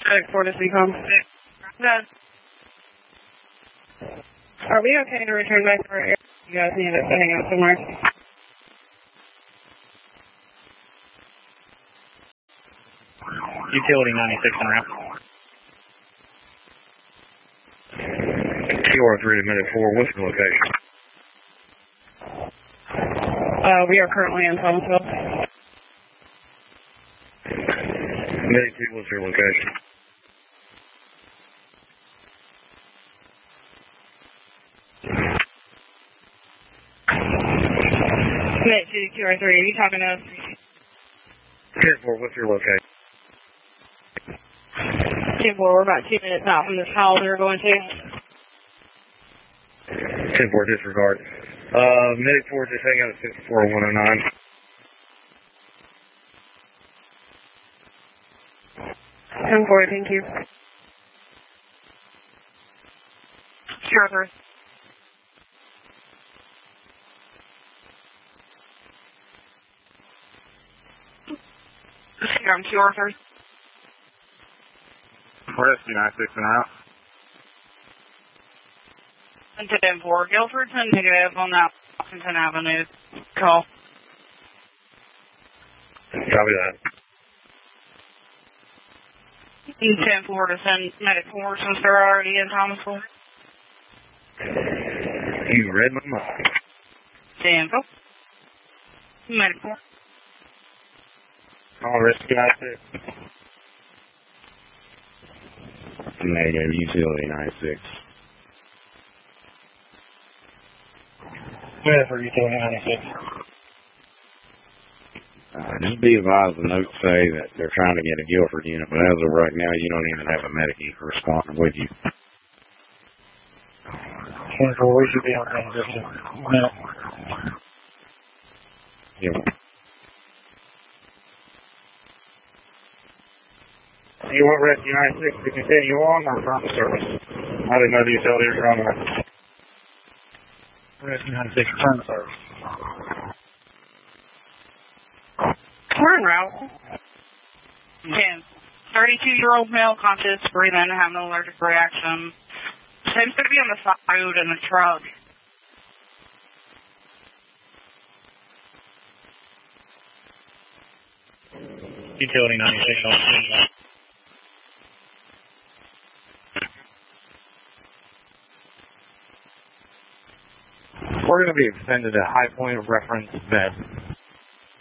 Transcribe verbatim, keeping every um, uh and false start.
Medic four to Seacom. Good. Are we okay to return back to our area? You guys need us to hang out somewhere. Utility ninety-six en route. Q R three to Medic four, what's the location? Uh, we are currently in Thomasville. Medic two, what's your location? Medic two, Q R three, are you talking to us? ten four, what's your location? ten four, we're about two minutes out from this house we're going to. ten four, disregard. Uh, Medic four, just hang out at six four one oh nine. ten four, thank you. Sure, sir. I'm Q R three. Rescue ninety-six en route. ten four, Guilfordton negative on that Washington Avenue call. Copy that. ten four to send Medic four since they're already in Thomasville. You read my mind. ten four. Medic four. All rescue ninety-six. Negative, utility ninety-six. Where for utility ninety-six? Uh, just be advised, the notes say that they're trying to get a Guilford unit, but as of right now, you don't even have a medic responding with you. ten four, we should be on transition. No. Yeah. You want Rescue ninety-six to continue on or from service? I didn't know the utility was running that. Rescue ninety-six, return to service. We're en route. ten. thirty-two-year-old male conscious, breathing, having an allergic reaction. Seems to be on the side road in the truck. Utility ninety-six on scene. We're going to be extended to high point of reference bed.